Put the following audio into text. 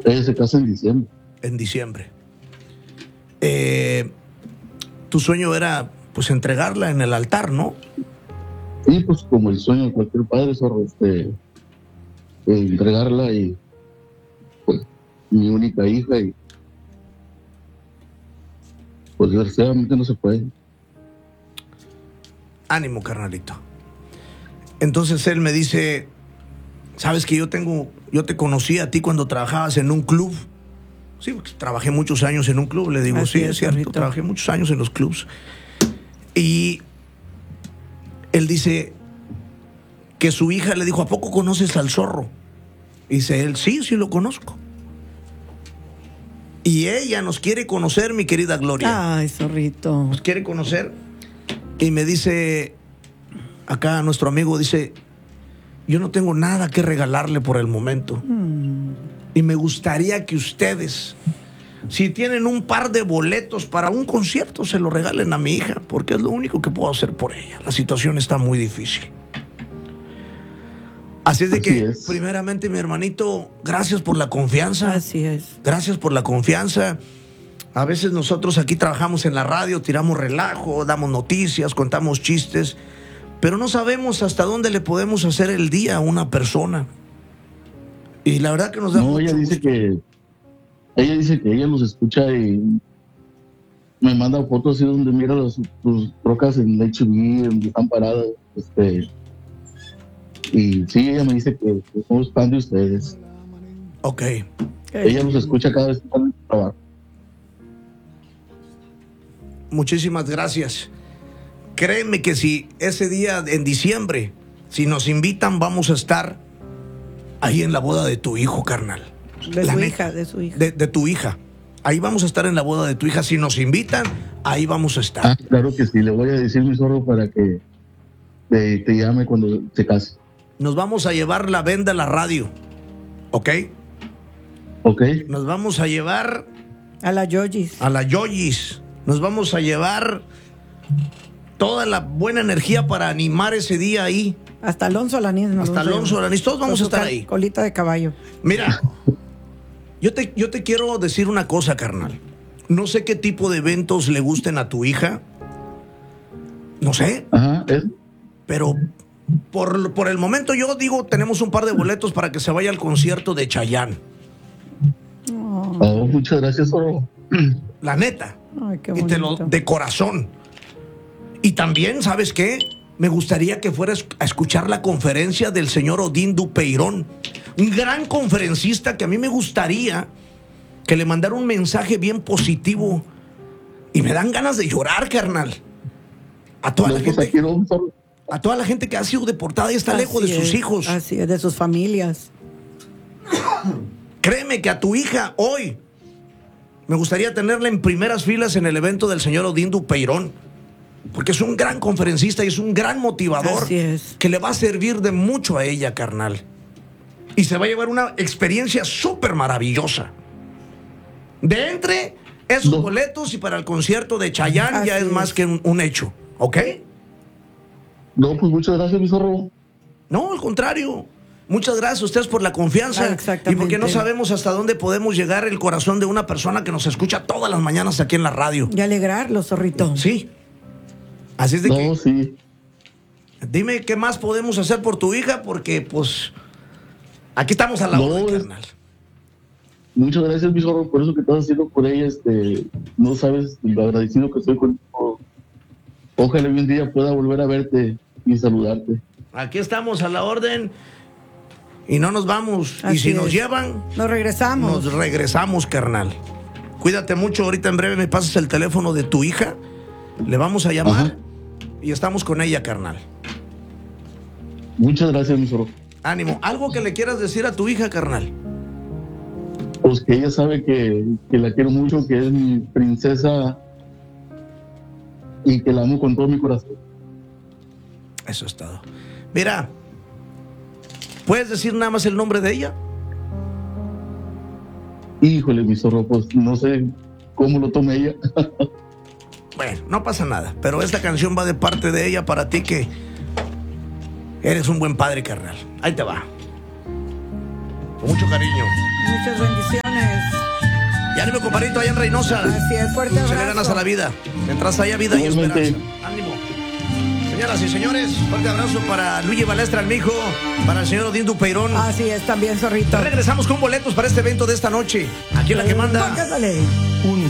Ella se casa en diciembre. En diciembre. Tu sueño era, pues, entregarla en el altar, ¿no? Sí, pues como el sueño de cualquier padre, zorro, entregarla y pues mi única hija y pues desgraciadamente no se puede. Ánimo, carnalito. Entonces él me dice, sabes que yo te conocí a ti cuando trabajabas en un club. Sí, porque trabajé muchos años en un club. Le digo, Así sí, es cierto, Zorrito. trabajé muchos años en los clubs. Y él dice que su hija le dijo, ¿a poco conoces al zorro? Y dice él, sí, sí lo conozco. Y ella nos quiere conocer, mi querida Gloria. Ay, Zorrito. Nos quiere conocer. Y me dice, acá nuestro amigo dice, yo no tengo nada que regalarle por el momento. Y me gustaría que ustedes, si tienen un par de boletos para un concierto, se lo regalen a mi hija, porque es lo único que puedo hacer por ella. La situación está muy difícil. Así es de que, primeramente, mi hermanito, gracias por la confianza. Así es. Gracias por la confianza. A veces nosotros aquí trabajamos en la radio, tiramos relajo, damos noticias, contamos chistes, pero no sabemos hasta dónde le podemos hacer el día a una persona. Y la verdad que nos da No, mucho ella dice gusto. ella dice que ella los escucha y me manda fotos así donde mira sus trocas en el HB, donde están paradas, y sí, ella me dice que somos fan de ustedes. Ok. Ella los escucha cada vez que están en el trabajo. Muchísimas gracias. Créeme que si ese día en diciembre, si nos invitan, vamos a estar ahí en la boda de tu hijo, carnal. De La su neta. hija, de su hija. De tu hija. Ahí vamos a estar en la boda de tu hija. Si nos invitan, ahí vamos a estar. Ah, claro que sí, le voy a decir, mi zorro, para que te llame cuando se case. Nos vamos a llevar la venda a la radio. ¿Ok? ¿Ok? Nos vamos a llevar A la Yoyis. a la Yoyis. Nos vamos a llevar toda la buena energía para animar ese día ahí. Hasta Alonso Alanís. Hasta Alonso Alanís. Todos vamos a estar ahí. Colita de caballo. Mira, yo te quiero decir una cosa, carnal. No sé qué tipo de eventos le gusten a tu hija. No sé. Ajá, Pero por el momento yo digo, tenemos un par de boletos para que se vaya al concierto de Chayanne. Oh, muchas gracias, zorro. La neta. Ay, qué Y te lo bonito. de corazón. Y también, ¿sabes qué? Me gustaría que fueras a escuchar la conferencia del señor Odín Dupeirón, un gran conferencista que a mí me gustaría que le mandara un mensaje bien positivo. Y me dan ganas de llorar, carnal. A toda No, la pues gente, aquí no, zorro. a toda la gente que ha sido deportada y está lejos de Así sus es, hijos. Así es, de sus familias. Créeme que a tu hija hoy me gustaría tenerla en primeras filas en el evento del señor Odín Dupeirón, porque es un gran conferencista y es un gran motivador. Así es. Que le va a servir de mucho a ella, carnal. Y se va a llevar una experiencia súper maravillosa. De entre esos boletos y para el concierto de Chayanne ya Así es más es. que un hecho, ¿ok? No, pues muchas gracias, mi zorro. No, al contrario. Muchas gracias a ustedes por la confianza. Ah, exactamente. Y porque no sabemos hasta dónde podemos llegar el corazón de una persona que nos escucha todas las mañanas aquí en la radio. Y alegrarlo, Zorrito. Sí. Así es de No, que sí. dime qué más podemos hacer por tu hija, porque pues aquí estamos a la No, orden, es- carnal. Muchas gracias, mi zorro, por eso que estás haciendo por ella. No sabes lo agradecido que estoy contigo. Ojalá un día pueda volver a verte y saludarte. Aquí estamos a la orden y no nos vamos. Y Así si nos es. llevan, Nos regresamos. nos regresamos, carnal. Cuídate mucho. Ahorita en breve me pasas el teléfono de tu hija. Le vamos a llamar. Ajá. Y estamos con ella, carnal. Muchas gracias, mi zorro. Ánimo. ¿Algo que le quieras decir a tu hija, carnal? Pues que ella sabe que la quiero mucho, que es mi princesa y que la amo con todo mi corazón. Eso es todo. Mira, ¿puedes decir nada más el nombre de ella? Híjole, mi zorro, pues no sé cómo lo tome ella. Bueno, no pasa nada. Pero esta canción va de parte de ella para ti, que eres un buen padre, carnal. Ahí te va. Con mucho cariño. Muchas bendiciones. ánimo, compadrito, allá en Reynosa. Así es, fuerte abrazo. Se le ganas a la vida. Mientras haya vida y Igualmente. esperanza. Ánimo. Señoras y señores, fuerte abrazo para Luigi Balestra, el mijo, para el señor Odín Dupeirón. Así es, también, zorrito. Regresamos con boletos para este evento de esta noche. Aquí en la que manda. Págale. Un